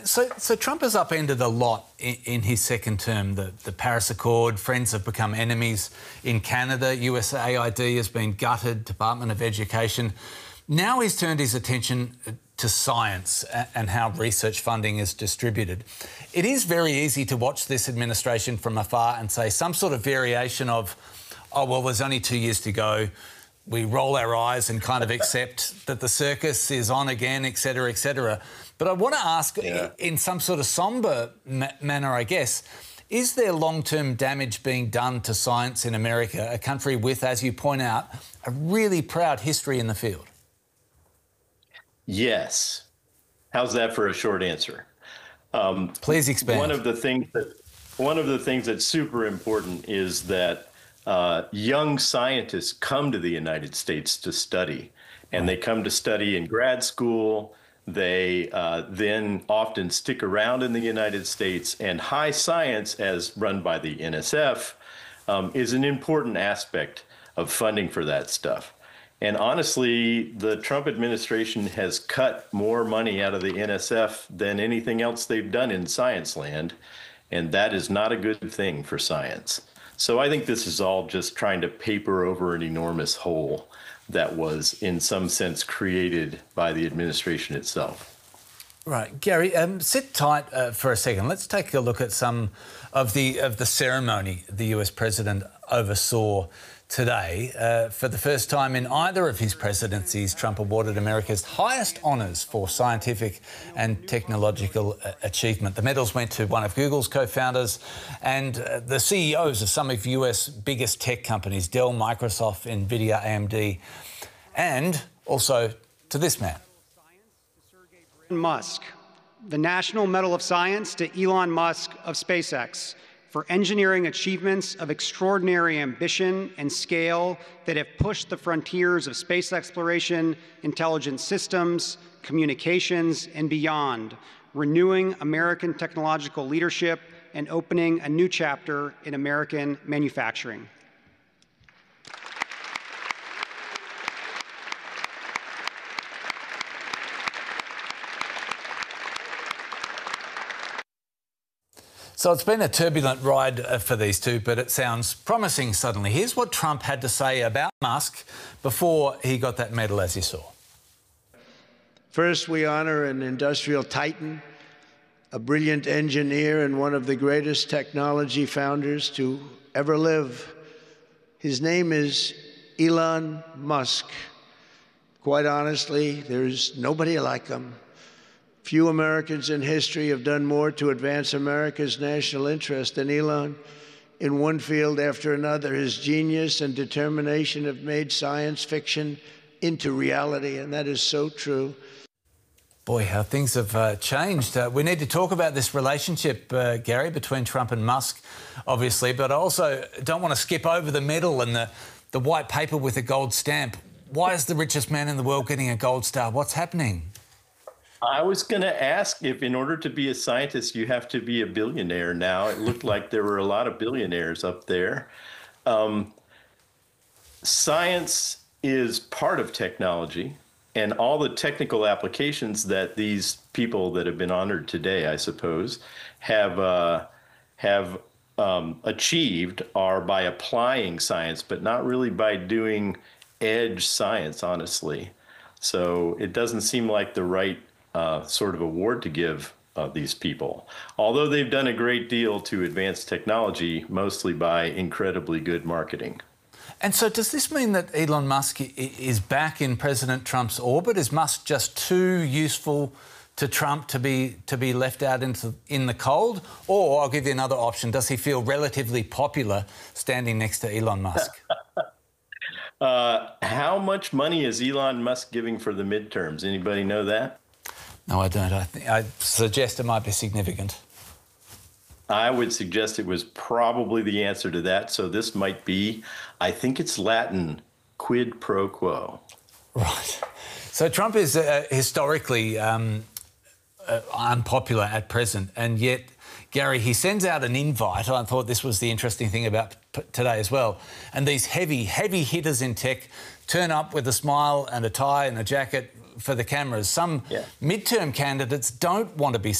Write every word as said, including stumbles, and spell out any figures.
so, so Trump has upended a lot in, in his second term. The, the Paris Accord, friends have become enemies in Canada. U S A I D has been gutted, Department of Education. Now he's turned his attention to science and how research funding is distributed. It is very easy to watch this administration from afar and say some sort of variation of, oh, well, there's only two years to go. We roll our eyes and kind of accept that the circus is on again, et cetera, et cetera. But I want to ask, yeah. in some sort of sombre ma manner, I guess, is there long-term damage being done to science in America, a country with, as you point out, a really proud history in the field? Yes. How's that for a short answer? Um, Please expand. One of the things that one of the things that's super important is that uh, young scientists come to the United States to study, and they come to study in grad school. They uh, then often stick around in the United States, and high science, as run by the N S F, um, is an important aspect of funding for that stuff. And honestly, the Trump administration has cut more money out of the N S F than anything else they've done in science land, and that is not a good thing for science. So I think this is all just trying to paper over an enormous hole that was, in some sense, created by the administration itself. Right, Gary, um, sit tight uh, for a second. Let's take a look at some of the of the ceremony the U S president oversaw today. Uh, for the first time in either of his presidencies, Trump awarded America's highest honours for scientific and technological uh, achievement. The medals went to one of Google's co-founders and uh, the C E Os of some of U S biggest tech companies, Dell, Microsoft, Nvidia, A M D, and also to this man. Musk, the National Medal of Science to Elon Musk of SpaceX, for engineering achievements of extraordinary ambition and scale that have pushed the frontiers of space exploration, intelligent systems, communications, and beyond, renewing American technological leadership and opening a new chapter in American manufacturing. So it's been a turbulent ride uh, for these two, but it sounds promising suddenly. Here's what Trump had to say about Musk before he got that medal, as you saw. First, we honor an industrial titan, a brilliant engineer, and one of the greatest technology founders to ever live. His name is Elon Musk. Quite honestly, there's nobody like him. Few Americans in history have done more to advance America's national interest than Elon. In one field after another, his genius and determination have made science fiction into reality, and that is so true. Boy, how things have uh, changed. Uh, we need to talk about this relationship, uh, Gary, between Trump and Musk, obviously, but I also don't want to skip over the medal and the, the white paper with a gold stamp. Why is the richest man in the world getting a gold star? What's happening? I was going to ask if in order to be a scientist, you have to be a billionaire now. It looked like there were a lot of billionaires up there. Um, science is part of technology, and all the technical applications that these people that have been honored today, I suppose, have, uh, have um, achieved are by applying science, but not really by doing edge science, honestly. So it doesn't seem like the right Uh, sort of award to give uh, these people, although they've done a great deal to advance technology, mostly by incredibly good marketing. And so does this mean that Elon Musk is back in President Trump's orbit? Is Musk just too useful to Trump to be to be left out into in the cold? Or I'll give you another option. Does he feel relatively popular standing next to Elon Musk? uh, how much money is Elon Musk giving for the midterms? Anybody know that? No, I don't. I, think, I suggest it might be significant. I would suggest it was probably the answer to that. So this might be, I think it's Latin, quid pro quo. Right. So Trump is uh, historically um, uh, unpopular at present, and yet, Gary, he sends out an invite. I thought this was the interesting thing about today as well. And these heavy, heavy hitters in tech turn up with a smile and a tie and a jacket for the cameras. Some yeah. midterm candidates don't want to be